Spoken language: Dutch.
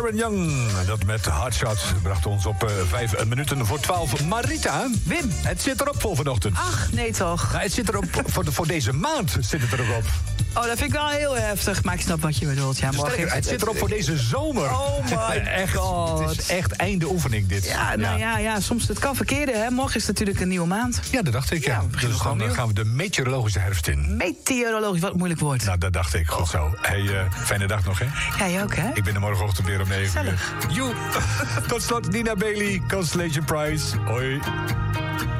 Sharon Young. Dat met Hotshot bracht ons op 5 minuten voor 12. Marita. Wim. Het zit erop voor vanochtend. Ach, nee toch. Nou, het zit erop voor deze maand zit het erop. Oh, dat vind ik wel heel heftig. Maar ik snap wat je bedoelt. Ja, morgen het zit erop voor deze zomer. Oh my god. Het is echt einde oefening dit. Ja, nou ja, soms het kan verkeerde, hè. Morgen is natuurlijk een nieuwe maand. Ja, dat dacht ik, ja. Dus dan gaan we de meteorologische herfst in. Meteorologisch, wat een moeilijk woord. Nou, dat dacht ik. Goed zo. Hey, fijne dag nog, hè? Jij ook, hè? Ik ben er morgenochtend weer om 9 uur. Joe. Tot slot, Nina Bailey, Constellation Prize. Hoi.